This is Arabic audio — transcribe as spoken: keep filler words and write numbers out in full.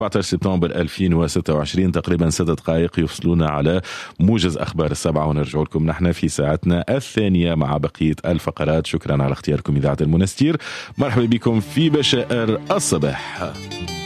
أربعة عشر سبتمبر ألفين وستة وعشرين، تقريبا ست دقائق يفصلون على موجز أخبار السبعة، ونرجع لكم نحن في ساعتنا الثانية مع بقية الفقرات. شكرا على اختياركم إذاعة المنستير، مرحبا بكم في بشائر الصباح.